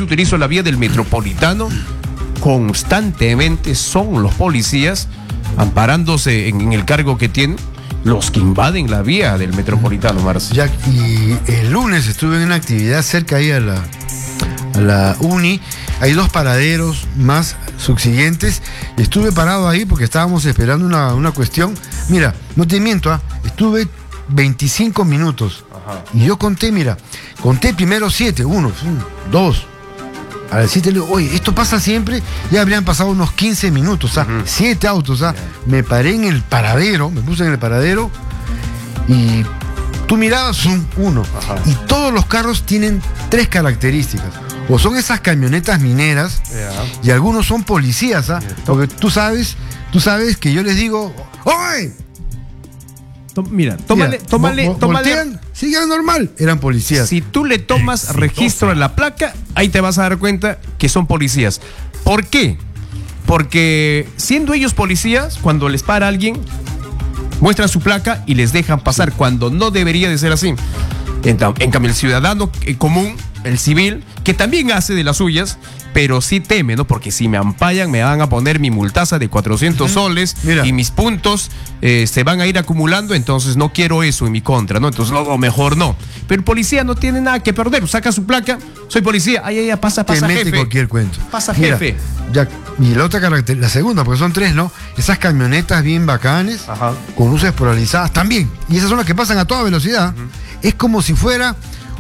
utilizo la vía del Metropolitano, constantemente son los policías, amparándose en el cargo que tienen, los que invaden la vía del Metropolitano, Marcio. Jack, y el lunes estuve en una actividad cerca ahí a la uni. Hay 2 paraderos más subsiguientes. Estuve parado ahí porque estábamos esperando una cuestión. Mira, no te miento, estuve 25 minutos. Ajá. Y yo conté primero 7, 1, 2. A las 7 le digo, oye, esto pasa siempre. Ya habrían pasado unos 15 minutos, 7 autos, Me paré en el paradero, me puse en el paradero y tú mirabas uno. Ajá. Y todos los carros tienen 3 características. O son esas camionetas mineras, y algunos son policías, porque tú sabes que yo les digo, ¡oye! Tómale. Sigue normal. Eran policías. Si tú le tomas registro a la placa, ahí te vas a dar cuenta que son policías. ¿Por qué? Porque siendo ellos policías, cuando les para alguien, muestran su placa y les dejan pasar, cuando no debería de ser así. En cambio, el ciudadano común, el civil, que también hace de las suyas, pero sí teme, ¿no? Porque si me ampallan, me van a poner mi multaza de 400 soles y mis puntos se van a ir acumulando, entonces no quiero eso en mi contra, ¿no? Entonces, no, mejor no. Pero el policía no tiene nada que perder, saca su placa, soy policía, pasa, te mete jefe. Cualquier cuento. Pasa, jefe. Ya, y la otra característica, la segunda, porque son 3, ¿no? Esas camionetas bien bacanes, con luces polarizadas también. Y esas son las que pasan a toda velocidad. Es como si fuera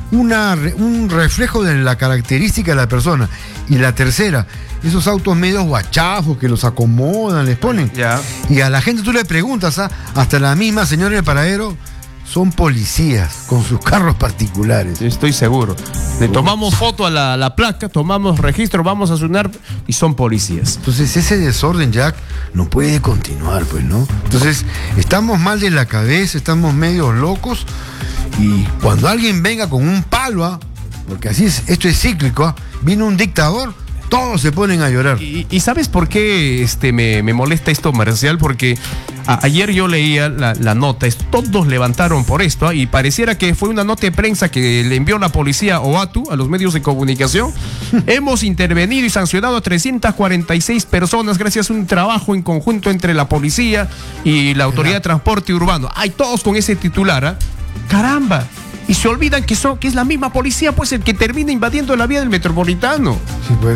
un reflejo de la característica de la persona. Y la tercera, esos autos medios guachafos que los acomodan, les ponen. Y a la gente tú le preguntas, hasta la misma señora del paradero, son policías con sus carros particulares. Estoy seguro. Le tomamos foto a la placa, tomamos registro, vamos a sonar y son policías. Entonces ese desorden, Jack, no puede continuar, pues, ¿no? Entonces estamos mal de la cabeza, estamos medio locos, y cuando alguien venga con un palo, porque así es, esto es cíclico, viene un dictador, todos se ponen a llorar. ¿Y sabes por qué me molesta esto, Marcial? Porque ayer yo leía la nota, todos levantaron por esto, y pareciera que fue una nota de prensa que le envió la policía OATU a los medios de comunicación. Hemos intervenido y sancionado a 346 personas gracias a un trabajo en conjunto entre la policía y la Autoridad de Transporte Urbano. Hay todos con ese titular, ¡caramba! Y se olvidan que es la misma policía, pues, el que termina invadiendo la vía del Metropolitano. Sí, pues.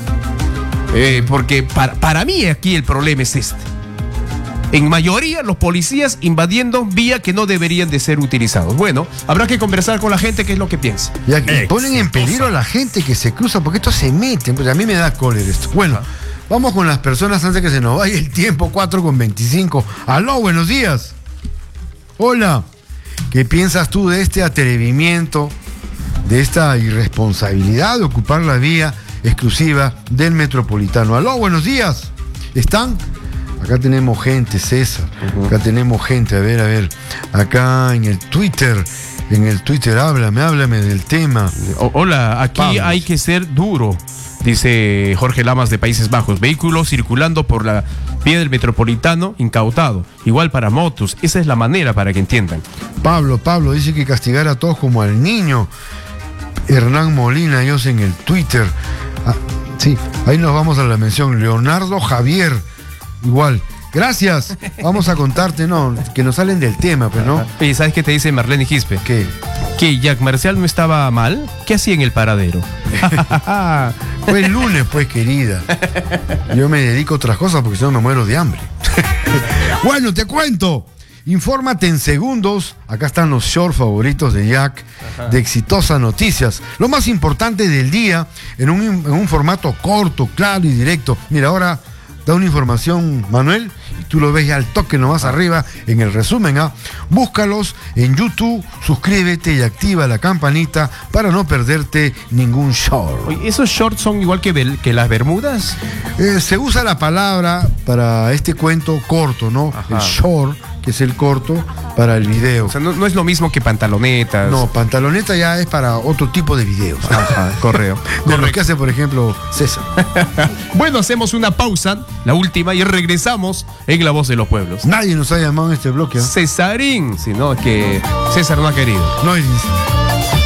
Porque para mí aquí el problema es este. En mayoría los policías invadiendo vía que no deberían de ser utilizados. Bueno, habrá que conversar con la gente qué es lo que piensa. Y ponen en peligro a la gente que se cruza, porque esto se mete, pues a mí me da cólera esto. Bueno, vamos con las personas antes que se nos vaya el tiempo, 4:25. Aló, buenos días. Hola. ¿Qué piensas tú de este atrevimiento, de esta irresponsabilidad de ocupar la vía exclusiva del Metropolitano? Aló, buenos días. ¿Están? Acá tenemos gente, César. Acá tenemos gente, a ver. Acá en el Twitter, háblame del tema. Hola, aquí Vamos. Hay que ser duro, dice Jorge Lamas de Países Bajos. Vehículos circulando por la vía del Metropolitano incautado. Igual para motos. Esa es la manera para que entiendan. Pablo dice que castigar a todos como al niño. Hernán Molina, ellos en el Twitter. Sí, ahí nos vamos a la mención. Leonardo Javier, igual. Gracias. Vamos a contarte, que nos salen del tema, pues, ¿no? ¿Y sabes qué te dice Marlene Gispe? ¿Qué? Que Jack Marcial no estaba mal. ¿Qué hacía en el paradero? Fue el lunes, pues, querida. Yo me dedico a otras cosas porque si no me muero de hambre. Bueno, te cuento. Infórmate en segundos. Acá están los shorts favoritos de Jack, de Exitosas Noticias. Lo más importante del día en un formato corto, claro y directo. Mira, ahora da una información, Manuel, y tú lo ves ya al toque nomás arriba en el resumen. Búscalos en YouTube, suscríbete y activa la campanita para no perderte ningún short. Oye, ¿esos shorts son igual que las bermudas? Se usa la palabra para este cuento corto, ¿no? El short, que es el corto, para el video. O sea, no es lo mismo que pantalonetas. No, pantaloneta ya es para otro tipo de videos. Correo. De lo que hace, por ejemplo, César. Bueno, hacemos una pausa, la última, y regresamos en La Voz de los Pueblos. Nadie nos ha llamado en este bloque. Cesarín, si no, es que César no ha querido. No,